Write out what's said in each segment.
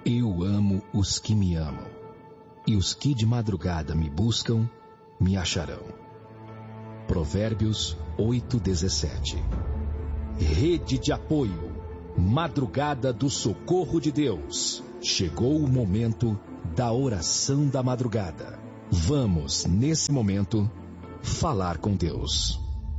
Eu amo os que me amam, e os que de madrugada me buscam, me acharão. Provérbios 8:17. Rede de apoio, madrugada do socorro de Deus. Chegou o momento da oração da madrugada. Vamos, nesse momento, falar com Deus.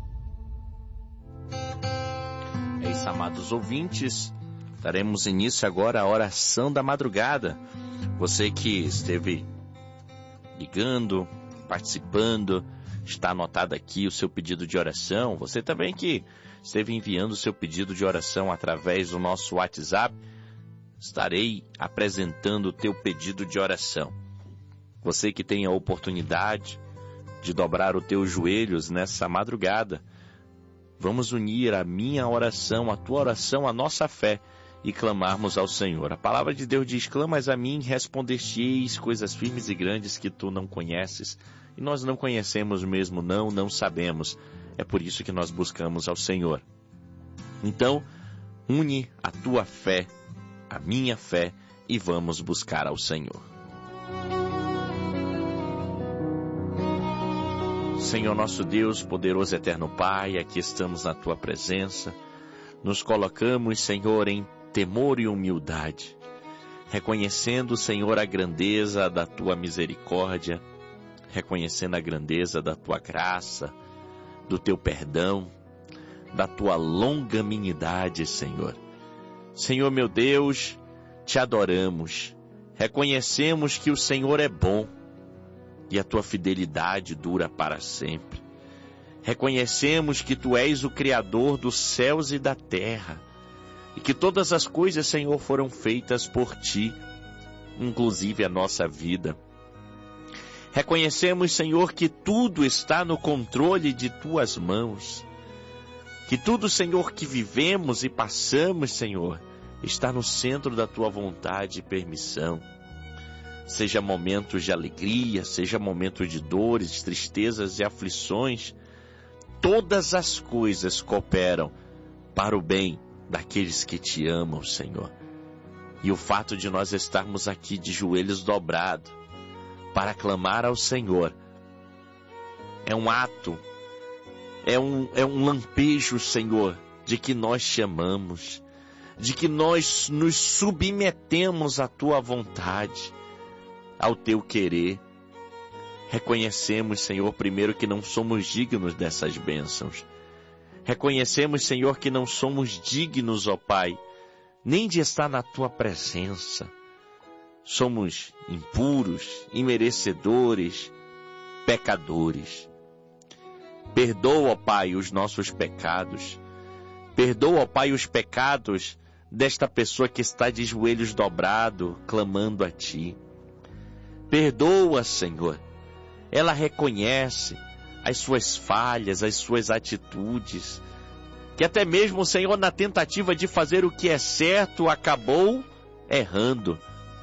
É isso, amados ouvintes. Daremos início agora à oração da madrugada. Você que esteve ligando, participando, está anotado aqui o seu pedido de oração. Você também que esteve enviando o seu pedido de oração através do nosso WhatsApp. Estarei apresentando o teu pedido de oração. Você que tem a oportunidade de dobrar os teus joelhos nessa madrugada, vamos unir a minha oração, a tua oração, a nossa fé e clamarmos ao Senhor. A palavra de Deus diz: clamas a mim, responder-te-eis coisas firmes e grandes que tu não conheces. E nós não conhecemos mesmo, não sabemos. É por isso que nós buscamos ao Senhor. Então, une a tua fé, a minha fé, e vamos buscar ao Senhor. Senhor nosso Deus, poderoso eterno Pai, aqui estamos na tua presença. Nos colocamos, Senhor, em temor e humildade, reconhecendo, Senhor, a grandeza da tua misericórdia, reconhecendo a grandeza da tua graça, do teu perdão, da tua longanimidade, Senhor. Senhor meu Deus, te adoramos, reconhecemos que o Senhor é bom e a tua fidelidade dura para sempre. Reconhecemos que tu és o Criador dos céus e da terra, e que todas as coisas, Senhor, foram feitas por ti, inclusive a nossa vida. Reconhecemos, Senhor, que tudo está no controle de tuas mãos, que tudo, Senhor, que vivemos e passamos, Senhor, está no centro da tua vontade e permissão. Seja momentos de alegria, seja momentos de dores, tristezas e aflições, todas as coisas cooperam para o bem daqueles que te amam, Senhor. E o fato de nós estarmos aqui de joelhos dobrados para clamar ao Senhor é um ato, é um lampejo, Senhor, de que nós te amamos, de que nós nos submetemos à tua vontade, ao teu querer. Reconhecemos, Senhor, primeiro que não somos dignos dessas bênçãos. Reconhecemos, Senhor, que não somos dignos, ó Pai, nem de estar na tua presença. Somos impuros, imerecedores, pecadores. Perdoa, ó Pai, os nossos pecados. Perdoa, ó Pai, os pecados desta pessoa que está de joelhos dobrado, clamando a ti. Perdoa, Senhor. Ela reconhece as suas falhas, as suas atitudes, que até mesmo, Senhor, na tentativa de fazer o que é certo, acabou errando.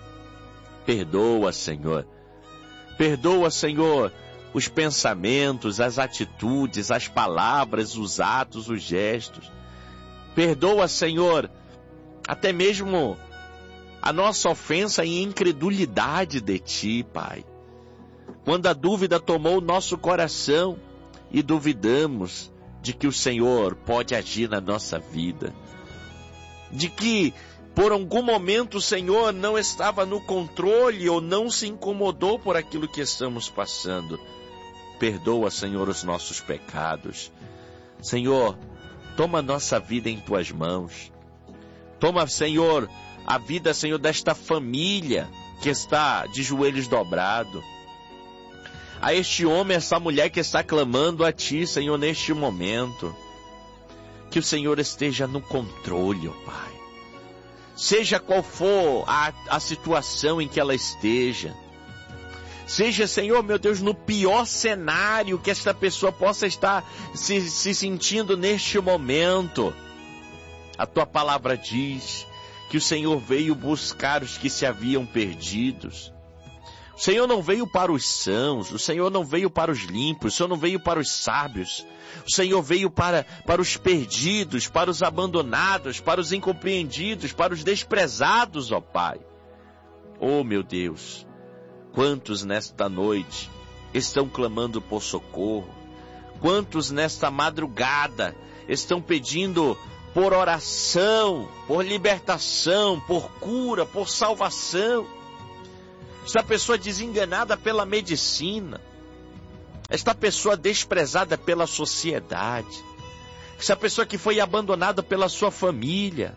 Perdoa, Senhor. Perdoa, Senhor, os pensamentos, as atitudes, as palavras, os atos, os gestos. Perdoa, Senhor, até mesmo a nossa ofensa e incredulidade de ti, Pai. Quando a dúvida tomou o nosso coração e duvidamos de que o Senhor pode agir na nossa vida, de que por algum momento o Senhor não estava no controle ou não se incomodou por aquilo que estamos passando. Perdoa, Senhor, os nossos pecados. Senhor, toma a nossa vida em tuas mãos. Toma, Senhor, a vida, Senhor, desta família que está de joelhos dobrados. A este homem, essa mulher que está clamando a ti, Senhor, neste momento. Que o Senhor esteja no controle, ó Pai. Seja qual for a situação em que ela esteja. Seja, Senhor, meu Deus, no pior cenário que esta pessoa possa estar se sentindo neste momento. A tua palavra diz que o Senhor veio buscar os que se haviam perdidos. O Senhor não veio para os sãos, o Senhor não veio para os limpos, o Senhor não veio para os sábios. O Senhor veio para os perdidos, para os abandonados, para os incompreendidos, para os desprezados, ó Pai. Oh, meu Deus, quantos nesta noite estão clamando por socorro? Quantos nesta madrugada estão pedindo por oração, por libertação, por cura, por salvação? Esta pessoa desenganada pela medicina, esta pessoa desprezada pela sociedade, essa pessoa que foi abandonada pela sua família,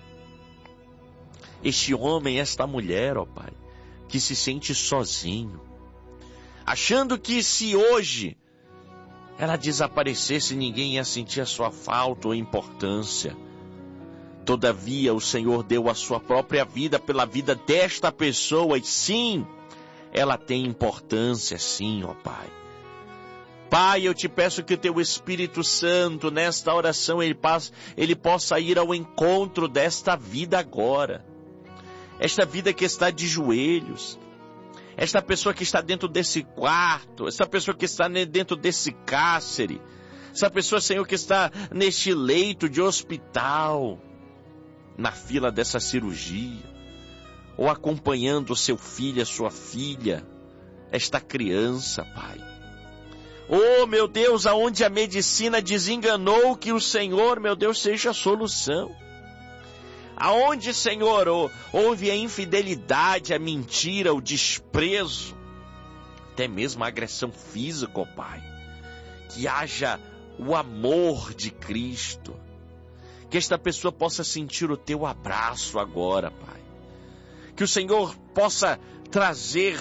este homem, esta mulher, ó Pai, que se sente sozinho, achando que se hoje ela desaparecesse, ninguém ia sentir a sua falta ou importância. Todavia, o Senhor deu a sua própria vida pela vida desta pessoa, e sim, ela tem importância, sim, ó Pai. Pai, eu te peço que o teu Espírito Santo, nesta oração, ele possa ir ao encontro desta vida agora. Esta vida que está de joelhos, esta pessoa que está dentro desse quarto, essa pessoa que está dentro desse cárcere, essa pessoa, Senhor, que está neste leito de hospital, na fila dessa cirurgia, ou acompanhando o seu filho, a sua filha, esta criança, Pai. Oh, meu Deus, aonde a medicina desenganou que o Senhor, meu Deus, seja a solução. Aonde, Senhor, houve a infidelidade, a mentira, o desprezo, até mesmo a agressão física, ó Pai. Que haja o amor de Cristo. Que esta pessoa possa sentir o teu abraço agora, Pai. Que o Senhor possa trazer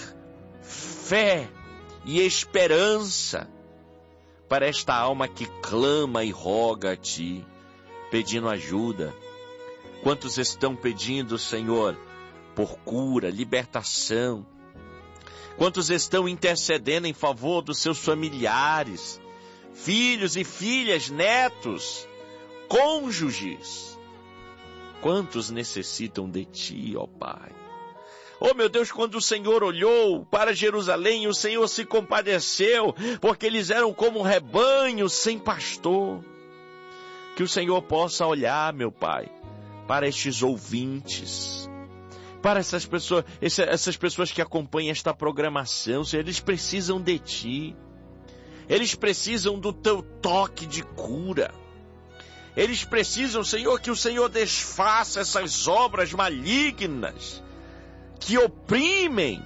fé e esperança para esta alma que clama e roga a Ti, pedindo ajuda. Quantos estão pedindo, Senhor, por cura, libertação? Quantos estão intercedendo em favor dos seus familiares, filhos e filhas, netos, cônjuges? Quantos necessitam de Ti, ó Pai? Oh, meu Deus, quando o Senhor olhou para Jerusalém, o Senhor se compadeceu, porque eles eram como um rebanho sem pastor. Que o Senhor possa olhar, meu Pai, para estes ouvintes, para essas pessoas que acompanham esta programação. Senhor, eles precisam de Ti. Eles precisam do Teu toque de cura. Eles precisam, Senhor, que o Senhor desfaça essas obras malignas que oprimem.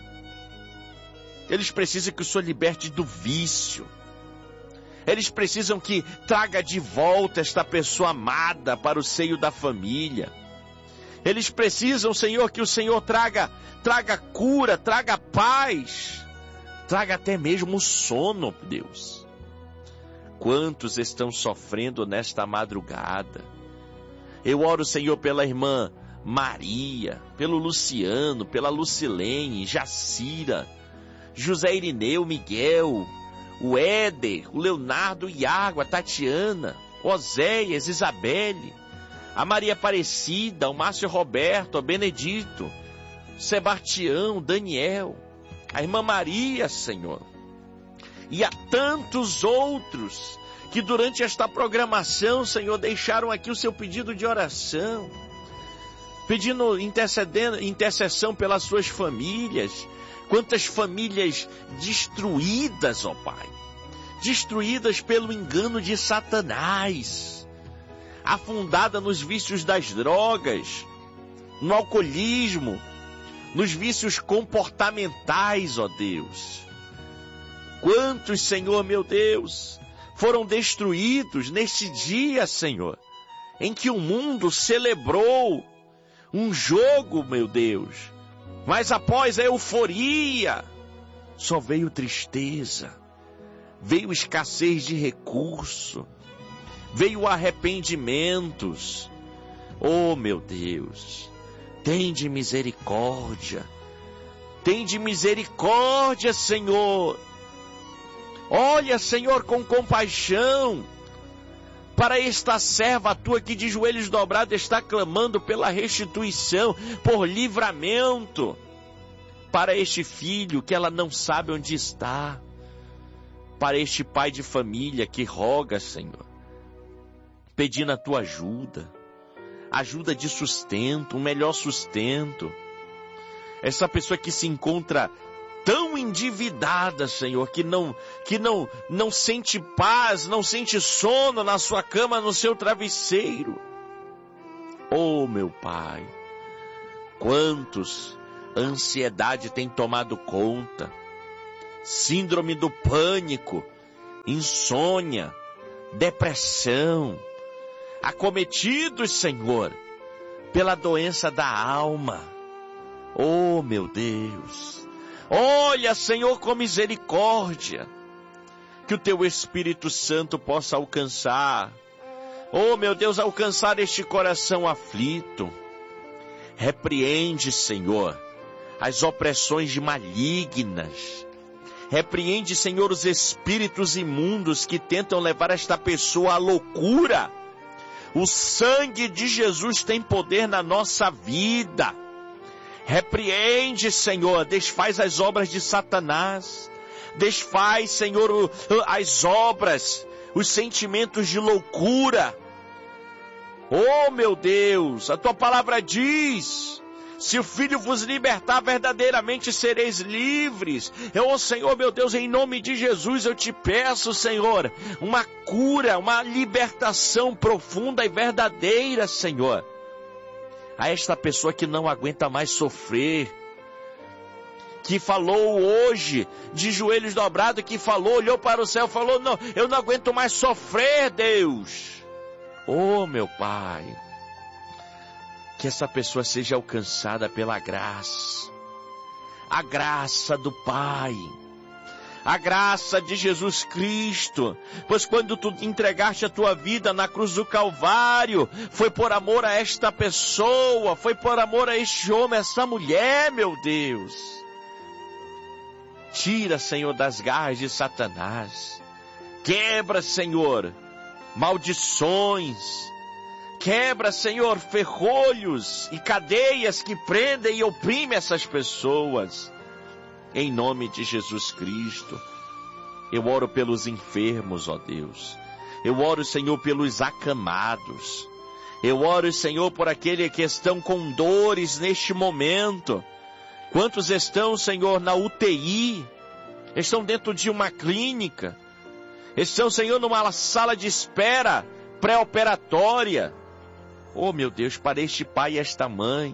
Eles precisam que o Senhor liberte do vício. Eles precisam que traga de volta esta pessoa amada para o seio da família. Eles precisam, Senhor, que o Senhor traga cura, traga paz, traga até mesmo sono, Deus. Quantos estão sofrendo nesta madrugada? Eu oro, Senhor, pela irmã Maria, pelo Luciano, pela Lucilene, Jacira, José Irineu, Miguel, o Éder, o Leonardo, o Iago, a Tatiana, Oséias, Isabelle, a Maria Aparecida, o Márcio Roberto, o Benedito, Sebastião, Daniel, a irmã Maria, Senhor, e a tantos outros que durante esta programação, Senhor, deixaram aqui o seu pedido de oração, pedindo intercessão pelas suas famílias. Quantas famílias destruídas, ó Pai, destruídas pelo engano de Satanás, afundada nos vícios das drogas, no alcoolismo, nos vícios comportamentais, ó Deus. Quantos, Senhor, meu Deus, foram destruídos neste dia, Senhor, em que o mundo celebrou um jogo, meu Deus, mas após a euforia, só veio tristeza, veio escassez de recurso, veio arrependimentos. Oh, meu Deus, tende misericórdia, Senhor. Olha, Senhor, com compaixão para esta serva tua que de joelhos dobrados está clamando pela restituição, por livramento, para este filho que ela não sabe onde está, para este pai de família que roga, Senhor, pedindo a tua ajuda de sustento, um melhor sustento. Essa pessoa que se encontra tão endividada, Senhor, que não sente paz, não sente sono na sua cama, no seu travesseiro. Oh, meu Pai, quantos a ansiedade tem tomado conta, síndrome do pânico, insônia, depressão, acometidos, Senhor, pela doença da alma. Oh, meu Deus, olha, Senhor, com misericórdia, que o Teu Espírito Santo possa alcançar, oh, meu Deus, alcançar este coração aflito. Repreende, Senhor, as opressões malignas. Repreende, Senhor, os espíritos imundos que tentam levar esta pessoa à loucura. O sangue de Jesus tem poder na nossa vida. Repreende, Senhor, desfaz as obras de Satanás. Desfaz, Senhor, as obras, os sentimentos de loucura. Oh, meu Deus, a Tua palavra diz: se o Filho vos libertar, verdadeiramente sereis livres. Oh, Senhor, meu Deus, em nome de Jesus, eu te peço, Senhor, uma cura, uma libertação profunda e verdadeira, Senhor, a esta pessoa que não aguenta mais sofrer, que falou hoje, de joelhos dobrados, que falou, olhou para o céu, falou: não, eu não aguento mais sofrer, Deus. Oh, meu Pai, que essa pessoa seja alcançada pela graça, a graça do Pai, a graça de Jesus Cristo, pois quando tu entregaste a tua vida na cruz do Calvário, foi por amor a esta pessoa, foi por amor a este homem, essa mulher, meu Deus. Tira, Senhor, das garras de Satanás, quebra, Senhor, maldições, quebra, Senhor, ferrolhos e cadeias que prendem e oprimem essas pessoas. Em nome de Jesus Cristo, eu oro pelos enfermos, ó Deus. Eu oro, Senhor, pelos acamados. Eu oro, Senhor, por aqueles que estão com dores neste momento. Quantos estão, Senhor, na UTI? Estão dentro de uma clínica? Estão, Senhor, numa sala de espera pré-operatória? Oh, meu Deus, para este pai e esta mãe,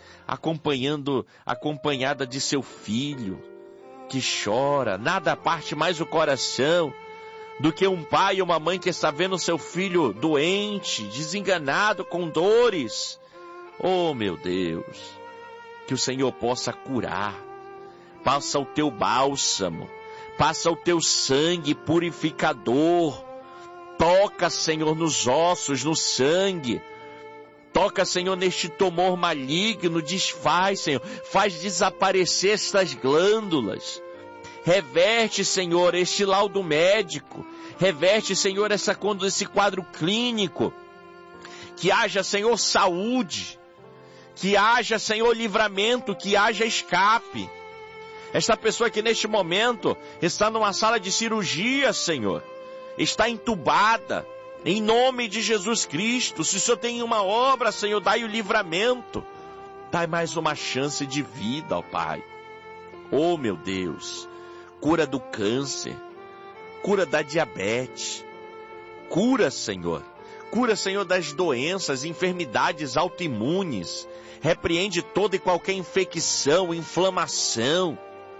acompanhada de seu filho, que chora, nada parte mais o coração do que um pai e uma mãe que está vendo seu filho doente, desenganado, com dores. Oh, meu Deus, que o Senhor possa curar. Passa o teu bálsamo, passa o teu sangue purificador. Toca, Senhor, nos ossos, no sangue. Toca, Senhor, neste tumor maligno, desfaz, Senhor, faz desaparecer estas glândulas. Reverte, Senhor, este laudo médico. Reverte, Senhor, esse quadro clínico. Que haja, Senhor, saúde. Que haja, Senhor, livramento, que haja escape. Esta pessoa que neste momento está numa sala de cirurgia, Senhor, está entubada, em nome de Jesus Cristo. Se o Senhor tem uma obra, Senhor, dai o livramento. Dai mais uma chance de vida, ó Pai. Oh, meu Deus, cura do câncer, cura da diabetes, cura, Senhor, das doenças, enfermidades autoimunes. Repreende toda e qualquer infecção, inflamação.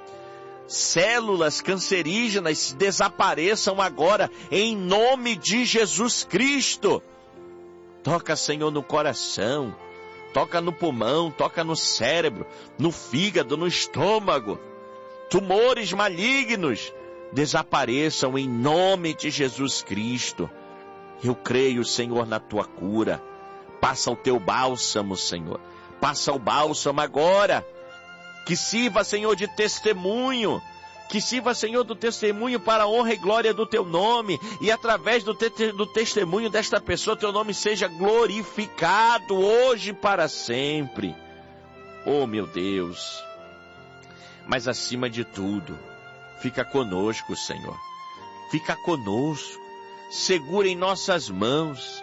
Células cancerígenas desapareçam agora, em nome de Jesus Cristo. Toca, Senhor, no coração, toca no pulmão, toca no cérebro, no fígado, no estômago. Tumores malignos desapareçam em nome de Jesus Cristo. Eu creio, Senhor, na tua cura. Passa o teu bálsamo, Senhor. Passa o bálsamo agora. Que sirva, Senhor, de testemunho. Que sirva, Senhor, do testemunho para a honra e glória do teu nome. E através do testemunho desta pessoa, teu nome seja glorificado hoje e para sempre. Oh, meu Deus. Mas acima de tudo, fica conosco, Senhor. Fica conosco. Segura em nossas mãos.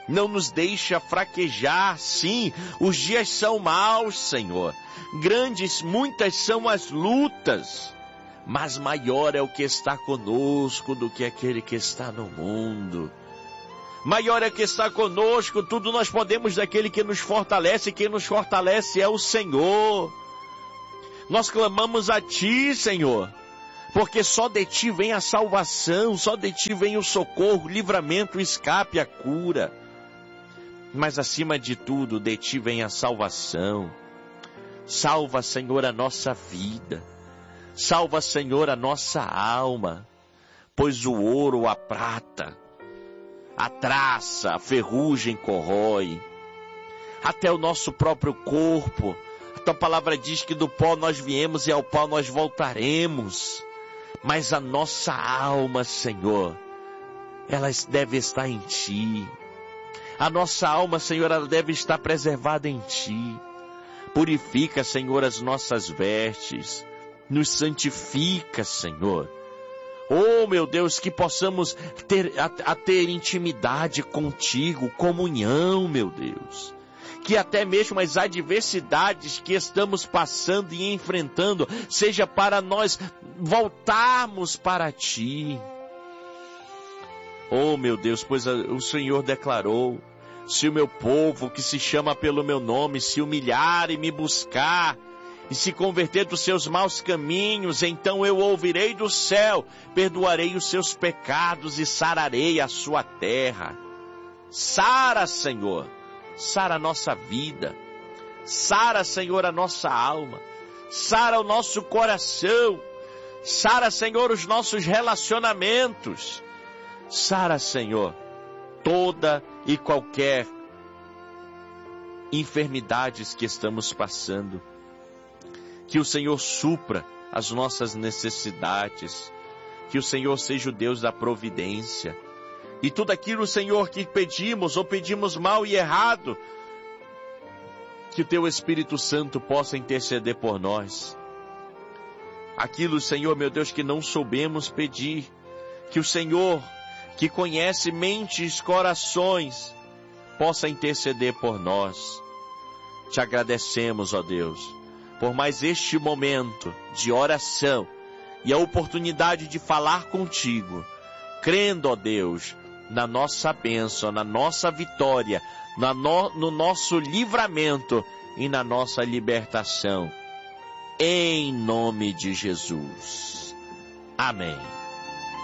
Não nos deixa fraquejar. Sim, os dias são maus, Senhor. Grandes, muitas são as lutas. Mas maior é o que está conosco do que aquele que está no mundo. Maior é o que está conosco, tudo nós podemos daquele que nos fortalece. Quem nos fortalece é o Senhor. Nós clamamos a Ti, Senhor, porque só de Ti vem a salvação, só de Ti vem o socorro, o livramento, o escape, a cura. Mas acima de tudo, de Ti vem a salvação. Salva, Senhor, a nossa vida. Salva, Senhor, a nossa alma. Pois o ouro, a prata, a traça, a ferrugem corrói. Até o nosso próprio corpo. A Tua palavra diz que do pó nós viemos e ao pó nós voltaremos. Mas a nossa alma, Senhor, ela deve estar em Ti. A nossa alma, Senhor, ela deve estar preservada em Ti. Purifica, Senhor, as nossas vestes. Nos santifica, Senhor. Oh, meu Deus, que possamos ter intimidade contigo, comunhão, meu Deus. Que até mesmo as adversidades que estamos passando e enfrentando, seja para nós voltarmos para Ti. Oh, meu Deus, pois o Senhor declarou: se o meu povo, que se chama pelo meu nome, se humilhar e me buscar, e se converter dos seus maus caminhos, então eu ouvirei do céu, perdoarei os seus pecados e sararei a sua terra. Sara, Senhor, sara a nossa vida. Sara, Senhor, a nossa alma. Sara o nosso coração. Sara, Senhor, os nossos relacionamentos. Sara, Senhor, toda e qualquer enfermidades que estamos passando. Que o Senhor supra as nossas necessidades. Que o Senhor seja o Deus da providência. E tudo aquilo, Senhor, que pedimos ou pedimos mal e errado, que o Teu Espírito Santo possa interceder por nós. Aquilo, Senhor, meu Deus, que não soubemos pedir, que o Senhor, que conhece mentes, corações, possa interceder por nós. Te agradecemos, ó Deus, por mais este momento de oração e a oportunidade de falar contigo, crendo, ó Deus, na nossa bênção, na nossa vitória, no nosso livramento e na nossa libertação. Em nome de Jesus. Amém.